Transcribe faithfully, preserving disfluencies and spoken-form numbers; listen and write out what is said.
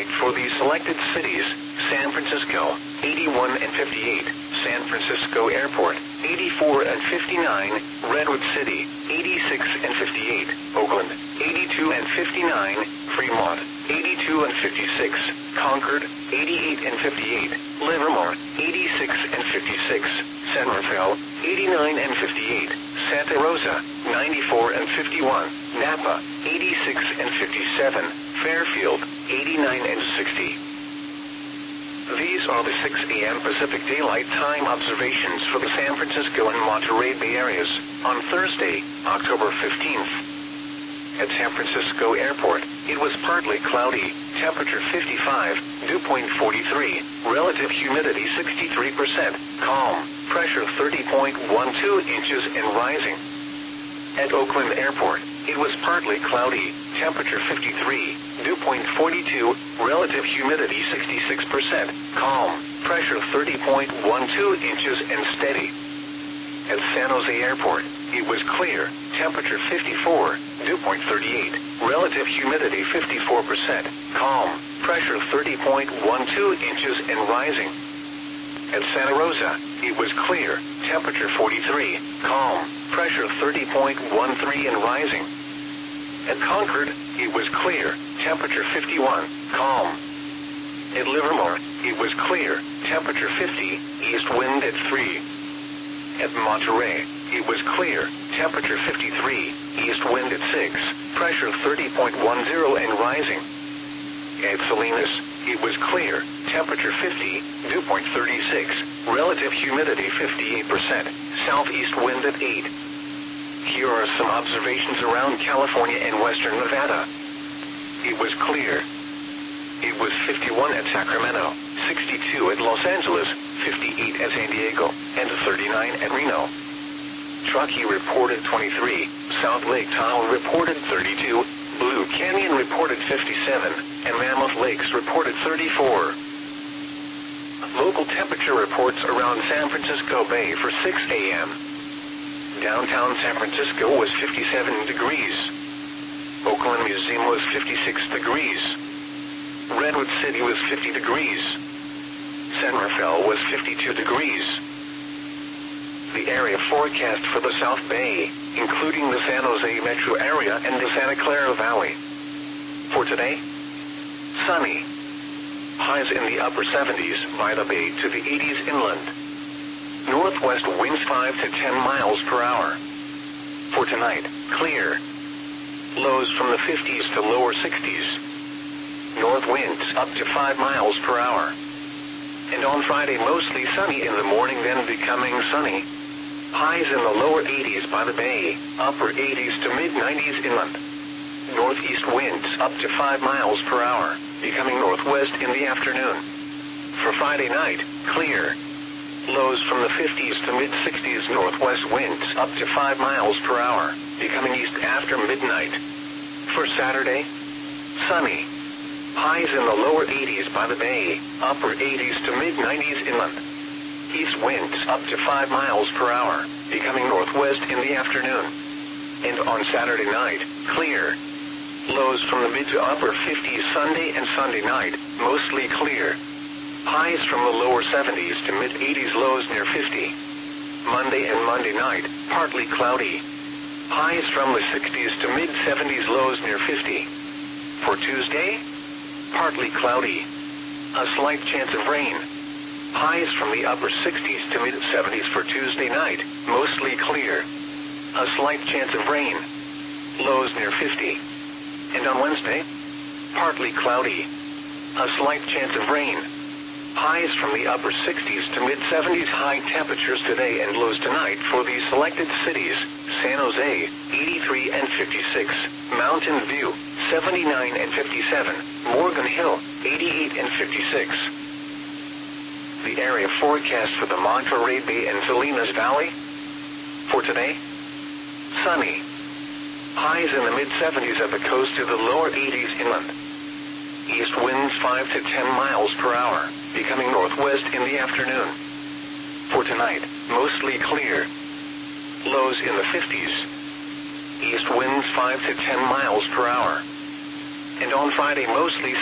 tonight for the selected cities: San Francisco, eighty-one and fifty-eight, San Francisco Airport, eighty-four and fifty-nine, Redwood City, eighty-six and fifty-eight, Oakland, eighty-two and fifty-nine, Fremont, eighty-two and fifty-six, Concord, eighty-eight and fifty-eight, Livermore, eighty-six and fifty-six, San Rafael, eighty-nine and fifty-eight, Santa Rosa, ninety-four and fifty-one, Napa, eighty-six and fifty-seven, Fairfield, eighty-nine and sixty. These are the six a m Pacific Daylight Time observations for the San Francisco and Monterey Bay areas on Thursday, October fifteenth. At San Francisco Airport, it was partly cloudy, temperature fifty-five, dew point forty-three, relative humidity sixty-three percent, calm, pressure thirty point one two inches and rising. At Oakland Airport, it was partly cloudy, temperature fifty-three, dew point forty-two, relative humidity sixty-six percent, calm, pressure thirty point one two inches and steady. At San Jose Airport, it was clear, temperature fifty-four, dew point thirty-eight, relative humidity fifty-four percent, calm, pressure thirty point one two inches and rising. At Santa Rosa, it was clear, temperature forty-three, calm, pressure thirty point one three and rising. At Concord, it was clear, temperature fifty-one, calm. At Livermore, it was clear, temperature fifty, east wind at three. At Monterey, it was clear, temperature fifty-three, east wind at six, pressure thirty point one zero and rising. At Salinas, it was clear, temperature fifty, dew point thirty-six, relative humidity fifty-eight percent, southeast wind at eight. Here are some observations around California and western Nevada. It was clear. It was fifty-one at Sacramento, sixty-two at Los Angeles, fifty-eight at San Diego, and thirty-nine at Reno. Truckee reported twenty-three, South Lake Tahoe reported thirty-two, Blue Canyon reported fifty-seven, and Mammoth Lakes reported thirty-four. Local temperature reports around San Francisco Bay for six a m Downtown San Francisco was fifty-seven degrees. Oakland Museum was fifty-six degrees. Redwood City was fifty degrees. San Rafael was fifty-two degrees. The area forecast for the South Bay, including the San Jose metro area and the Santa Clara Valley. For today, sunny. Highs in the upper seventies by the bay to the eighties inland. Northwest winds five to ten miles per hour. For tonight, clear. Lows from the fifties to lower sixties. North winds up to five miles per hour. And on Friday, mostly sunny in the morning, then becoming sunny. Highs in the lower eighties by the bay, upper eighties to mid nineties inland. Northeast winds up to five miles per hour, becoming northwest in the afternoon. For Friday night, clear. Lows from the fifties to mid sixties, northwest winds up to five miles per hour, becoming east after midnight. For Saturday, sunny. Highs in the lower eighties by the bay, upper eighties to mid nineties inland. East winds up to five miles per hour, becoming northwest in the afternoon. And on Saturday night, clear. Lows from the mid to upper fifties Sunday and Sunday night, mostly clear. Highs from the lower seventies to mid eighties, lows near fifty. Monday and Monday night, partly cloudy. Highs from the sixties to mid seventies, lows near fifty. For Tuesday, partly cloudy. A slight chance of rain. Highs from the upper sixties to mid seventies for Tuesday night, mostly clear. A slight chance of rain. Lows near fifty. And on Wednesday, partly cloudy. A slight chance of rain. Highs from the upper sixties to mid seventies, high temperatures today and lows tonight for the selected cities: San Jose, eighty-three and fifty-six, Mountain View, seventy-nine and fifty-seven, Morgan Hill, eighty-eight and fifty-six. The area forecast for the Monterey Bay and Salinas Valley. For today, sunny. Highs in the mid seventies at the coast to the lower eighties inland. East winds five to ten miles per hour, becoming northwest in the afternoon. For tonight, mostly clear. Lows in the fifties. East winds five to ten miles per hour. And on Friday, mostly